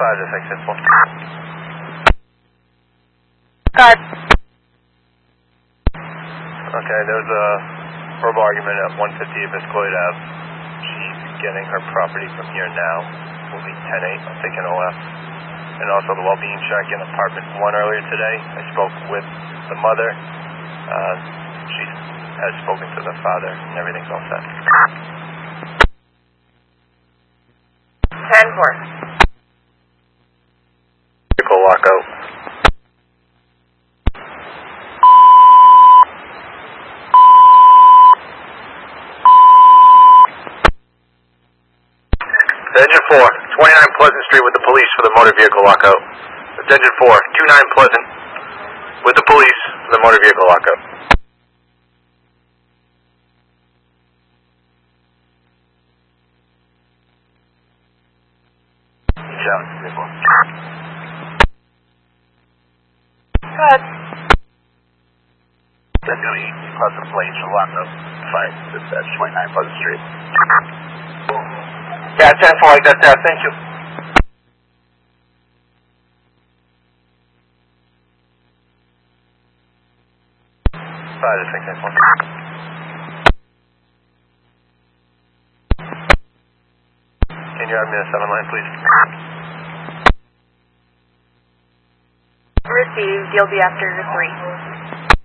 to 6 1. God. Okay, there's a verbal argument at 150 Episcopal Ave. She's getting her property from here now. Will be 10-8. I'm taking a left. And also the well-being check in apartment 1 earlier today. I spoke with the mother. She has spoken to the father, and everything's all set. 10-4. Vehicle lockout. Attention 4, 29 Pleasant Street with the police for the motor vehicle lockout. Attention 4, 29 Pleasant with the police for the motor vehicle lockout. Good. Deputy Pleasant Place for lockout. 5, dispatch 29 Pleasant Street. Yeah, 10-4, I got that. Thank you. Five to 6 1. Can you have me a 7 line, please? Received. You'll be after 3.